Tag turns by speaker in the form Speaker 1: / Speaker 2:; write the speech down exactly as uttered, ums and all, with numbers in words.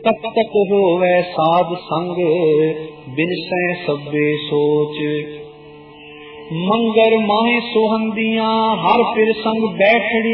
Speaker 1: तक तक होवे साध संग बिनसै सब्बे सोच। मंगर माहे सुहंदियां हर फिर संग बैठड़ी